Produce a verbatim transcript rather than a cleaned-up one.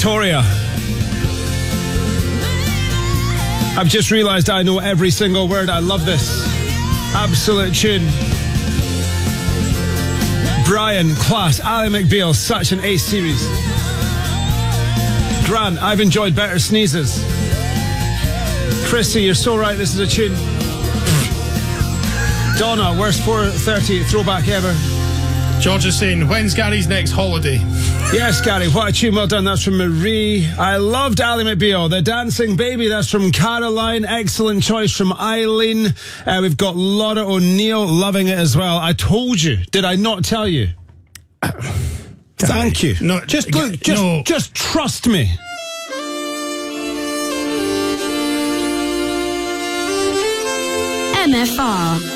Victoria. I've just realised I know every single word. I love this. Absolute tune. Brian, class. Ally McBeal, such an ace series. Grant, I've enjoyed better sneezes. Chrissy, you're so right, this is a tune. Donna, worst four thirty throwback ever. George is saying, when's Gary's next holiday? Yes, Gary, what a tune. Well done. That's from Marie. I loved Ally McBeal. The Dancing Baby, that's from Caroline. Excellent choice from Eileen. Uh, we've got Laura O'Neill loving it as well. I told you. Did I not tell you? Thank you. No, just look, just, no. just trust me. M F R.